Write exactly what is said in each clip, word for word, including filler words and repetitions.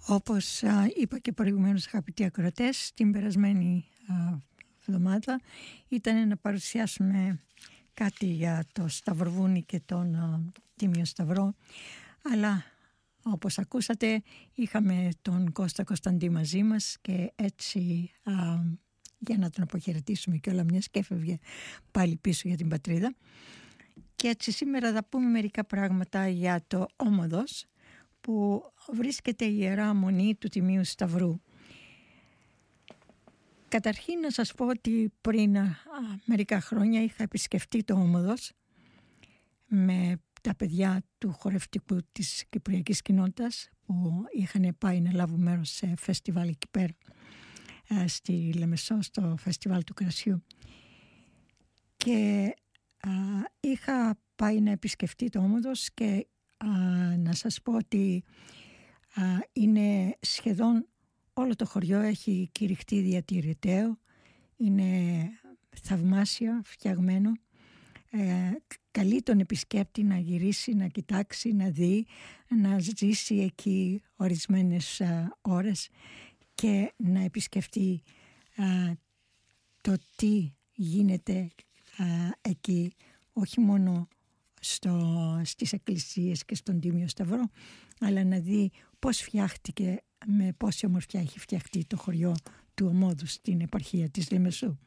Όπως α, είπα και προηγουμένως, αγαπητοί ακροατές, την περασμένη α, εβδομάδα ήταν να παρουσιάσουμε κάτι για το Σταυροβούνι και τον α, Τίμιο Σταυρό, αλλά όπως ακούσατε είχαμε τον Κώστα Κωνσταντή μαζί μας και έτσι α, για να τον αποχαιρετήσουμε και όλα, μιας και έφευγε πάλι πίσω για την πατρίδα. Και έτσι σήμερα θα πούμε μερικά πράγματα για το Όμοδος, που βρίσκεται η Ιερά Μονή του Τιμίου Σταυρού. Καταρχήν να σας πω ότι πριν α, μερικά χρόνια είχα επισκεφτεί το Όμοδος με τα παιδιά του χορευτικού της Κυπριακής Κοινότητας, που είχαν πάει να λάβουν μέρος σε φεστιβάλ εκεί πέρα στη Λεμεσό, στο φεστιβάλ του Κρασιού, και α, είχα πάει να επισκεφτεί το Όμοδος και α, να σας πω ότι α, είναι σχεδόν όλο το χωριό έχει κηρυχτεί διατηρηταίο, είναι θαυμάσια φτιαγμένο, ε, καλεί τον επισκέπτη να γυρίσει, να κοιτάξει, να δει, να ζήσει εκεί ορισμένες α, ώρες και να επισκεφτεί α, το τι γίνεται α, εκεί, όχι μόνο στο, στις εκκλησίες και στον Τίμιο Σταυρό, αλλά να δει πώς φτιάχτηκε, με πόση ομορφιά έχει φτιαχτεί το χωριό του Ομόδου στην επαρχία της Λεμεσού.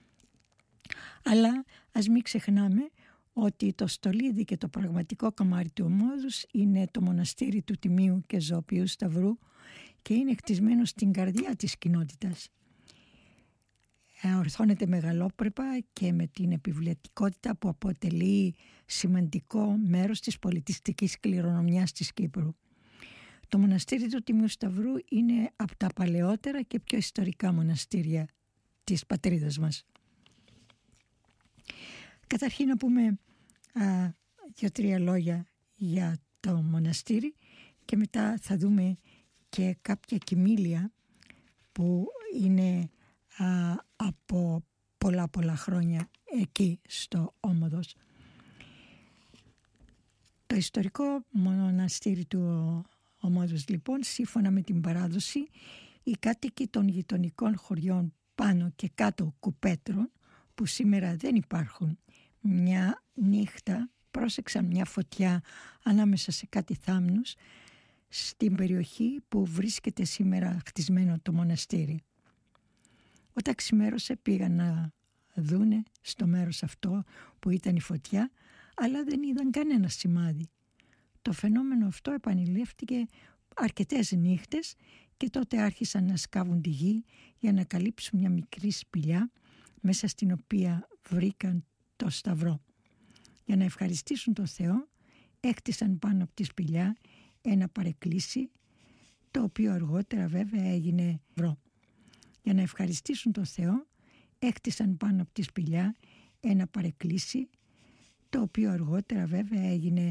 Αλλά ας μην ξεχνάμε ότι το στολίδι και το πραγματικό καμάρι του Ομόδους είναι το μοναστήρι του Τιμίου και Ζωοποιού Σταυρού και είναι χτισμένο στην καρδιά της κοινότητας. Ορθώνεται μεγαλόπρεπα και με την επιβλητικότητα που αποτελεί σημαντικό μέρος της πολιτιστικής κληρονομιάς της Κύπρου. Το μοναστήρι του Τιμίου Σταυρού είναι από τα παλαιότερα και πιο ιστορικά μοναστήρια της πατρίδας μας. Καταρχήν να πούμε δύο-τρία λόγια για το μοναστήρι και μετά θα δούμε και κάποια κοιμήλια που είναι α, από πολλά πολλά χρόνια εκεί στο Όμοδος. Το ιστορικό μοναστήρι του Ομόδους, λοιπόν, σύμφωνα με την παράδοση, οι κάτοικοι των γειτονικών χωριών πάνω και κάτω Κουπέτρων, που σήμερα δεν υπάρχουν, μια νύχτα πρόσεξαν μια φωτιά ανάμεσα σε κάτι θάμνους στην περιοχή που βρίσκεται σήμερα χτισμένο το μοναστήρι. Όταν ξημέρωσε πήγαν να δούνε στο μέρος αυτό που ήταν η φωτιά, αλλά δεν είδαν κανένα σημάδι. Το φαινόμενο αυτό επανειλήφθηκε αρκετές νύχτες και τότε άρχισαν να σκάβουν τη γη για να καλύψουν μια μικρή σπηλιά μέσα στην οποία βρήκαν το σταυρό. Για να ευχαριστήσουν τον Θεό έκτισαν πάνω από τη σπηλιά ένα παρεκκλήσι, το οποίο αργότερα βέβαια έγινε βρό. Για να ευχαριστήσουν τον Θεό έκτισαν πάνω από τη σπηλιά ένα παρεκκλήσι, το οποίο αργότερα βέβαια έγινε